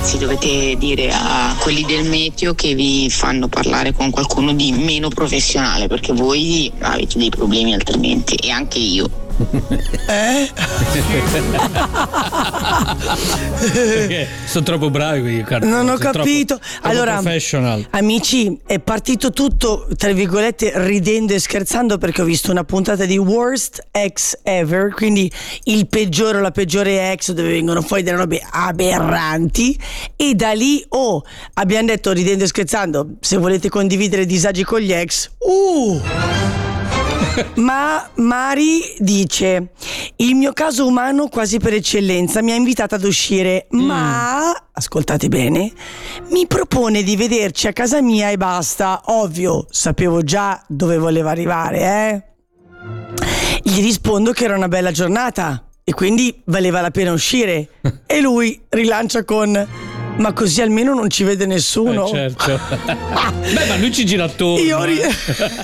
ragazzi, dovete dire a quelli del meteo che vi fanno parlare con qualcuno di meno professionale, perché voi avete dei problemi altrimenti, e anche io. Perché sono troppo bravi, non ho capito. Troppo allora, professional. amici, è partito tutto tra virgolette ridendo e scherzando, perché ho visto una puntata di Worst Ex Ever, quindi il peggiore o la peggiore ex, dove vengono fuori delle robe aberranti, e da lì abbiamo detto ridendo e scherzando, se volete condividere disagi con gli ex, ma Mari dice: il mio caso umano quasi per eccellenza mi ha invitata ad uscire, ma ascoltate bene, mi propone di vederci a casa mia e basta. Ovvio, sapevo già dove voleva arrivare, Gli rispondo che era una bella giornata e quindi valeva la pena uscire. E lui rilancia con: ma così almeno non ci vede nessuno. Certo. Beh, ma lui ci gira attorno.